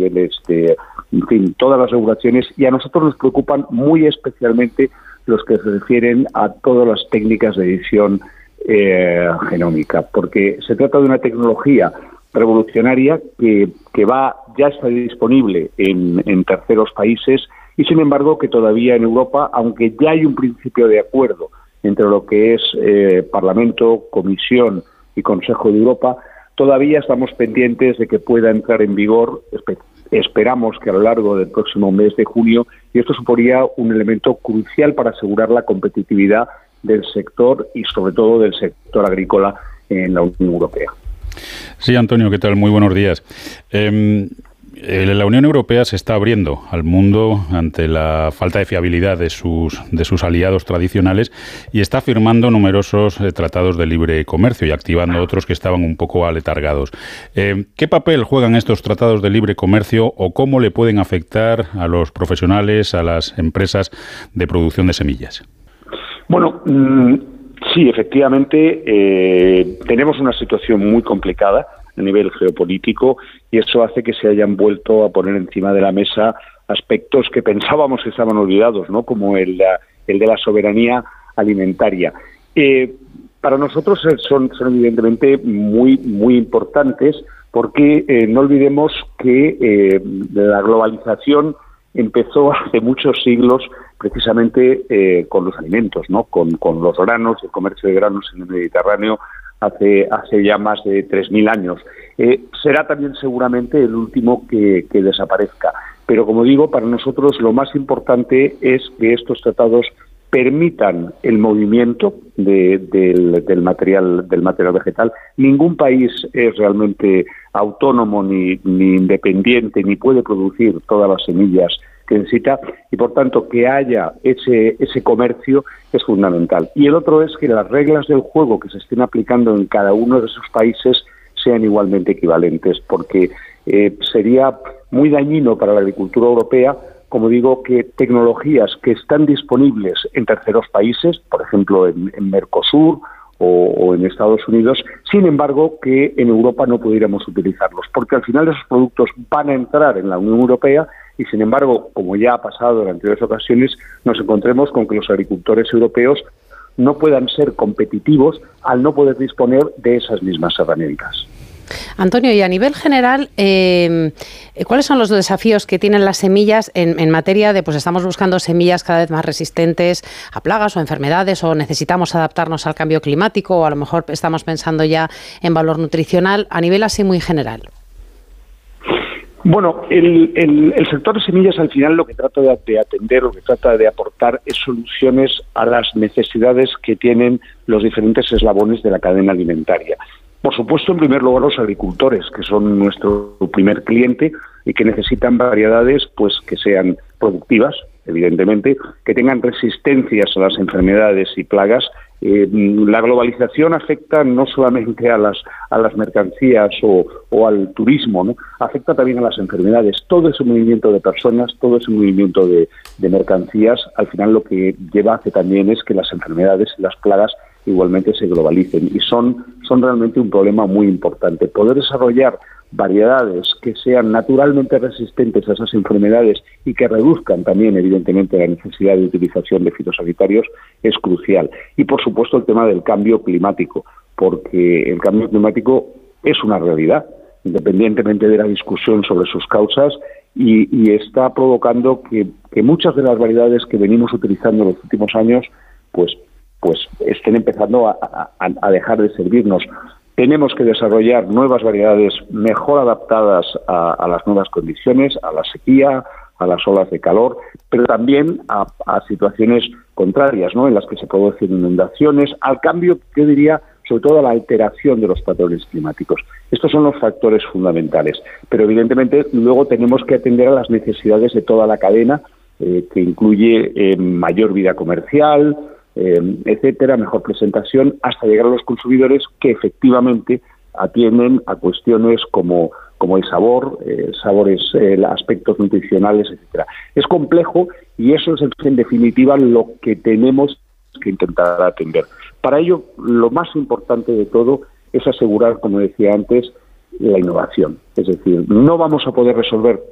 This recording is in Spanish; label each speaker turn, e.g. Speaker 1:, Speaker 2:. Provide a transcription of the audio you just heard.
Speaker 1: niveles de, en fin, todas las regulaciones, y a nosotros nos preocupan muy especialmente los que se refieren a todas las técnicas de edición genómica, porque se trata de una tecnología revolucionaria que ya está disponible en terceros países, y sin embargo que todavía en Europa, aunque ya hay un principio de acuerdo entre lo que es Parlamento, Comisión y Consejo de Europa, todavía estamos pendientes de que pueda entrar en vigor. Esperamos que a lo largo del próximo mes de junio, y esto suponía un elemento crucial para asegurar la competitividad del sector y sobre todo del sector agrícola en la Unión Europea.
Speaker 2: Sí, Antonio, ¿qué tal? Muy buenos días. La Unión Europea se está abriendo al mundo ante la falta de fiabilidad de sus aliados tradicionales y está firmando numerosos tratados de libre comercio y activando otros que estaban un poco aletargados. ¿Qué papel juegan estos tratados de libre comercio o cómo le pueden afectar a los profesionales, a las empresas de producción de semillas?
Speaker 1: Bueno, sí, efectivamente, tenemos una situación muy complicada a nivel geopolítico, y eso hace que se hayan vuelto a poner encima de la mesa aspectos que pensábamos que estaban olvidados, ¿no? Como el de la soberanía alimentaria. Para nosotros son evidentemente muy, muy importantes, porque no olvidemos que la globalización empezó hace muchos siglos precisamente con los alimentos, ¿no? Con los granos, el comercio de granos en el Mediterráneo hace ya más de 3.000 años. Será también seguramente el último que desaparezca. Pero, como digo, para nosotros lo más importante es que estos tratados permitan el movimiento del material vegetal. Ningún país es realmente autónomo ni independiente, ni puede producir todas las semillas que necesita, y por tanto que haya ese comercio es fundamental. Y el otro es que las reglas del juego que se estén aplicando en cada uno de esos países sean igualmente equivalentes, porque sería muy dañino para la agricultura europea, como digo, que tecnologías que están disponibles en terceros países, por ejemplo en Mercosur o en Estados Unidos, sin embargo que en Europa no pudiéramos utilizarlos, porque al final esos productos van a entrar en la Unión Europea y, sin embargo, como ya ha pasado en anteriores ocasiones, nos encontremos con que los agricultores europeos no puedan ser competitivos al no poder disponer de esas mismas herramientas.
Speaker 3: Antonio, y a nivel general, ¿cuáles son los desafíos que tienen las semillas en materia de, pues estamos buscando semillas cada vez más resistentes a plagas o enfermedades, o necesitamos adaptarnos al cambio climático, o a lo mejor estamos pensando ya en valor nutricional, a nivel así muy general?
Speaker 1: Bueno, el sector de semillas al final lo que trata de atender, lo que trata de aportar es soluciones a las necesidades que tienen los diferentes eslabones de la cadena alimentaria. Por supuesto, en primer lugar, los agricultores, que son nuestro primer cliente y que necesitan variedades pues que sean productivas, evidentemente, que tengan resistencias a las enfermedades y plagas. La globalización afecta no solamente a las mercancías o al turismo, ¿no? Afecta también a las enfermedades. Todo ese movimiento de personas, todo ese movimiento de mercancías, al final lo que hace también es que las enfermedades y las plagas igualmente se globalicen, y son realmente un problema muy importante. Poder desarrollar variedades que sean naturalmente resistentes a esas enfermedades y que reduzcan también, evidentemente, la necesidad de utilización de fitosanitarios es crucial. Y, por supuesto, el tema del cambio climático, porque el cambio climático es una realidad, independientemente de la discusión sobre sus causas, y está provocando que muchas de las variedades que venimos utilizando en los últimos años pues estén empezando a dejar de servirnos. Tenemos que desarrollar nuevas variedades mejor adaptadas a las nuevas condiciones, a la sequía, a las olas de calor, pero también a situaciones contrarias, ¿no?, en las que se producen inundaciones, al cambio, yo diría, sobre todo a la alteración de los patrones climáticos. Estos son los factores fundamentales, pero evidentemente luego tenemos que atender a las necesidades de toda la cadena, que incluye mayor vida comercial, etcétera, mejor presentación, hasta llegar a los consumidores que efectivamente atienden a cuestiones como el sabor, sabores, aspectos nutricionales, etcétera. Es complejo y eso es en definitiva lo que tenemos que intentar atender. Para ello, lo más importante de todo es asegurar, como decía antes, la innovación. Es decir, no vamos a poder resolver